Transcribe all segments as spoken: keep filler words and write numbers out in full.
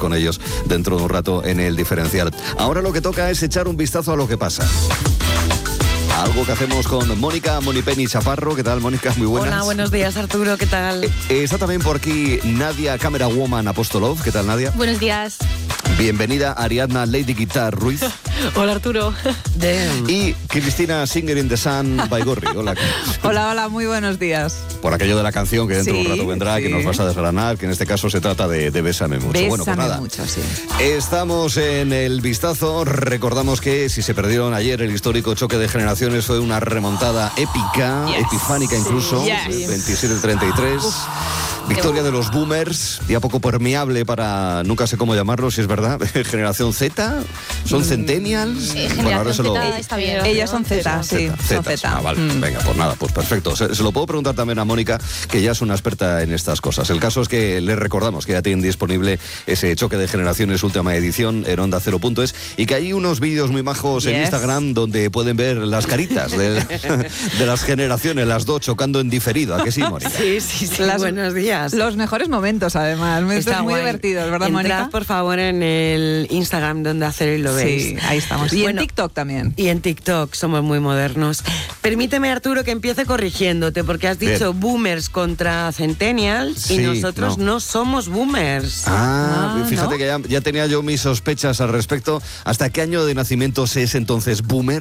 con ellos dentro de un rato en El Diferencial. Ahora lo que toca es echar un vistazo a lo que pasa. Algo que hacemos con Mónica Monipeni Chaparro. ¿Qué tal, Mónica? Muy buenas. Hola, buenos días, Arturo. ¿Qué tal? Eh, está también por aquí Nadia Camera Woman Apostolov. ¿Qué tal, Nadia? Buenos días. Bienvenida Ariadna Lady Guitar Ruiz. Hola, Arturo. Damn. Y Cristina Singer in the Sun Baigorri. Hola. Hola, hola, muy buenos días. Por aquello de la canción que dentro de Sí, un rato vendrá, sí. que nos vas a desgranar, que en este caso se trata de, de Bésame Mucho. Bésame bueno, pues nada. mucho, sí. Estamos en el vistazo. Recordamos que si se perdieron ayer el histórico choque de generaciones fue una remontada épica, Yes. epifánica incluso, Yes. veintisiete treinta y tres. Victoria de los boomers, día poco permeable para, nunca sé cómo llamarlos, si es verdad, generación Z, son centennials. Eh, Bueno, ahora se lo... generación Z está bien. Ellas son Z, sí, son Zetas. Z. Ah, vale, Mm. venga, pues nada, pues perfecto. Se, se lo puedo preguntar también a Mónica, que ya es una experta en estas cosas. El caso es que les recordamos que ya tienen disponible ese choque de generaciones última edición en onda cero punto es y que hay unos vídeos muy majos en Yes. Instagram donde pueden ver las caritas de, de las generaciones, las dos chocando en diferido. ¿A que sí, Mónica? Sí, sí, sí. Las- buenos días. Los mejores momentos, además. Esto Está es muy guay. divertido, ¿verdad, Entrad, Mónica? por favor, en el Instagram donde hacer y lo veis. Sí, ahí estamos. Y Bueno, en TikTok también. Y en TikTok, somos muy modernos. Permíteme, Arturo, que empiece corrigiéndote, porque has dicho Bien. boomers contra centennials Sí, y nosotros no. no, somos boomers. Ah, Ah, fíjate ¿no? que ya, ya tenía yo mis sospechas al respecto. ¿Hasta qué año de nacimiento se es entonces boomer?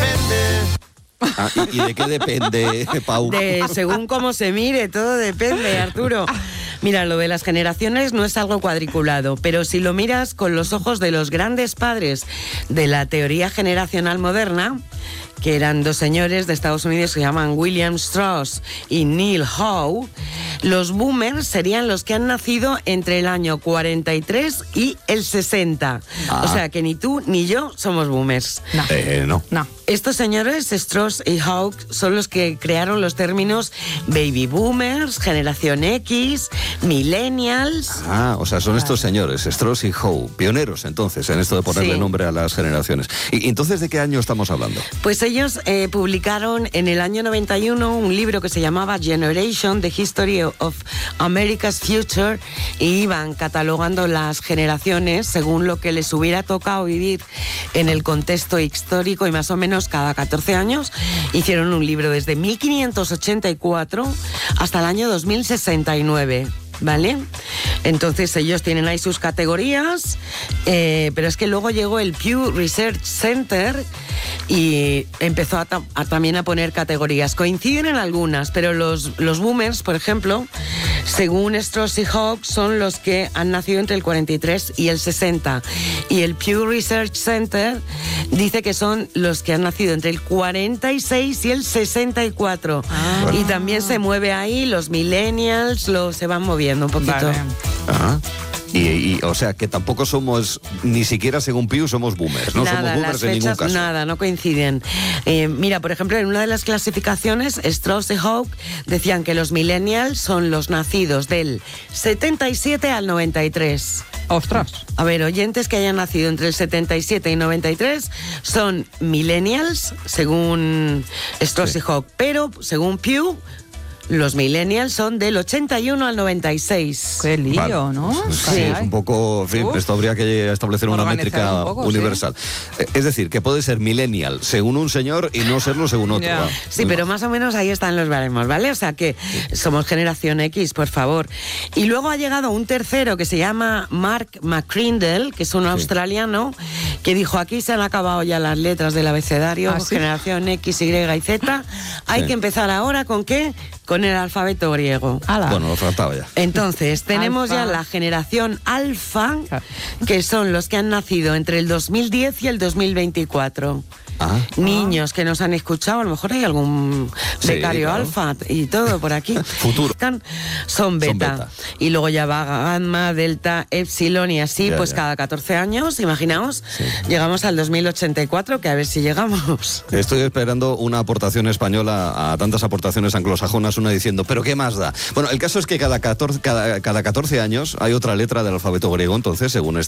Depende. Ah, ¿y, y de qué depende, Pau? De, según cómo se mire, todo depende, Arturo. Mira, lo de las generaciones no es algo cuadriculado, pero si lo miras con los ojos de los grandes padres de la teoría generacional moderna, que eran dos señores de Estados Unidos que se llaman William Strauss y Neil Howe, los boomers serían los que han nacido entre el año cuarenta y tres y el sesenta. Ah. O sea que ni tú ni yo somos boomers. No. Eh, no. No. Estos señores, Strauss y Howe, son los que crearon los términos baby boomers, generación X, millennials. Ah, o sea, son estos señores, Strauss y Howe, pioneros entonces en esto de ponerle Sí. nombre a las generaciones. ¿Y y entonces de qué año estamos hablando? Pues ellos eh, publicaron en el año noventa y uno un libro que se llamaba Generation, The History of America's Future, y iban catalogando las generaciones según lo que les hubiera tocado vivir en el contexto histórico, y más o menos cada catorce años hicieron un libro desde mil quinientos ochenta y cuatro hasta el año dos mil sesenta y nueve. ¿Vale? Entonces ellos tienen ahí sus categorías, eh, pero es que luego llegó el Pew Research Center y empezó a, ta- a también a poner categorías. Coinciden en algunas, pero los, los boomers, por ejemplo, según Strauss y Howe, son los que han nacido entre el cuarenta y tres y el sesenta. Y el Pew Research Center dice que son los que han nacido entre el cuarenta y seis y el sesenta y cuatro. Ah. Y también se mueve ahí los millennials, los, se van moviendo un poquito. Vale. Ah. Y, y, o sea, que tampoco somos, ni siquiera según Pew, somos boomers. No nada, somos boomers las en ningún fechas, caso. nada, no coinciden. Eh, mira, por ejemplo, en una de las clasificaciones, Strauss y Howe decían que los millennials son los nacidos del setenta y siete al noventa y tres. Ostras. A ver, oyentes que hayan nacido entre el setenta y siete y noventa y tres son millennials, según Strauss Sí. y Howe, pero según Pew, los millennials son del ochenta y uno al noventa y seis. Qué lío, Vale. ¿no? Sí, Caray. es un poco, en fin, Uf. esto habría que establecer una Organizar métrica un poco, universal. Eh, Es decir, que puede ser millennial según un señor y no serlo según otro. Ya. Va. Sí, Muy pero mal. más o menos ahí están los baremos, ¿vale? O sea que somos generación X, por favor. Y luego ha llegado un tercero que se llama Mark McCrindle, que es un australiano, que dijo, aquí se han acabado ya las letras del abecedario, ¿Ah, sí? generación X, Y y Z. Hay Sí. que empezar ahora ¿con qué? Con el alfabeto griego. Ala. Bueno, lo faltaba ya. Entonces, tenemos Alfa. ya la generación alfa, Claro. que son los que han nacido entre el dos mil diez y el dos mil veinticuatro. Ah. Niños que nos han escuchado, a lo mejor hay algún Sí, becario claro. alfa y todo por aquí. Futuro. Son beta. beta. Y luego ya va gamma, delta, epsilon y así, Ya, pues ya. cada catorce años, imaginaos, llegamos al dos mil ochenta y cuatro, que a ver si llegamos. Estoy esperando una aportación española a tantas aportaciones anglosajonas, una diciendo, ¿pero qué más da? Bueno, el caso es que cada catorce, cada, cada catorce años hay otra letra del alfabeto griego, entonces, según